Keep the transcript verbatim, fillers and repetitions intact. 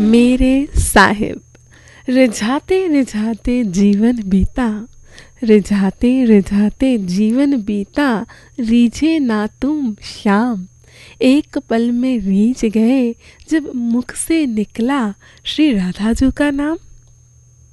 मेरे साहिब, रिझाते रिझाते जीवन बीता, रिझाते रिझाते जीवन बीता, रीझे ना तुम श्याम। एक पल में रीझ गए जब मुख से निकला श्री राधा जी का नाम।